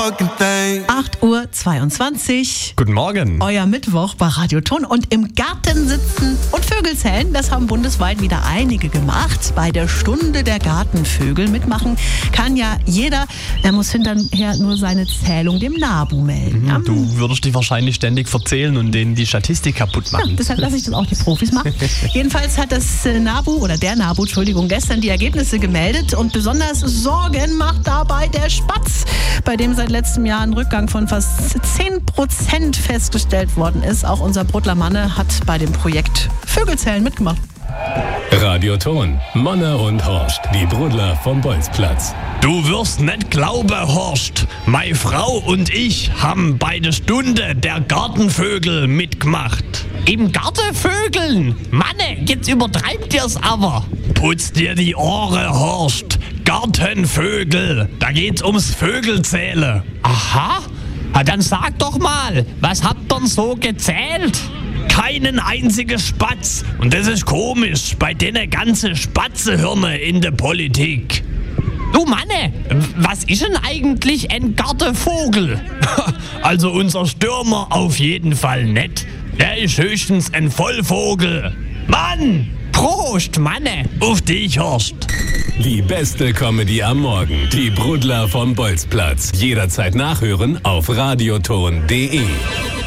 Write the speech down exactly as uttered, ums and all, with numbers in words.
acht Uhr zweiundzwanzig. Guten Morgen. Euer Mittwoch bei Radio Ton und im Garten sitzen und Vögel zählen. Das haben bundesweit wieder einige gemacht. Bei der Stunde der Gartenvögel mitmachen kann ja jeder. Er muss hinterher nur seine Zählung dem NABU melden. Mhm, ja? Du würdest dich wahrscheinlich ständig verzählen und denen die Statistik kaputt machen. Ja, deshalb lasse ich das auch die Profis machen. Jedenfalls hat das NABU oder der NABU, Entschuldigung, gestern die Ergebnisse gemeldet und besonders Sorgen macht dabei der Spatz, bei dem seit letztem Jahr ein Rückgang von fast zehn Prozent festgestellt worden ist. Auch unser Brudler Manne hat bei dem Projekt Vögelzählen mitgemacht. Radio Ton, Manne und Horst, die Brudler vom Bolzplatz. Du wirst nicht glauben, Horst. Meine Frau und ich haben bei der Stunde der Gartenvögel mitgemacht. Im Gartenvögeln? Manne, jetzt übertreibt ihr's aber. Putz dir die Ohren, Horst. Gartenvögel. Da geht's ums Vögelzählen. Aha. Na, dann sag doch mal, was habt ihr so gezählt? Keinen einzigen Spatz. Und das ist komisch bei den ganzen Spatzehirne in der Politik. Du Manne, was ist denn eigentlich ein Gartenvogel? Also unser Stürmer auf jeden Fall nicht. Der ist höchstens ein Vollvogel. Mann! Prost, Manne! Auf dich, Horst! Die beste Comedy am Morgen. Die Brudler vom Bolzplatz. Jederzeit nachhören auf radioton punkt de.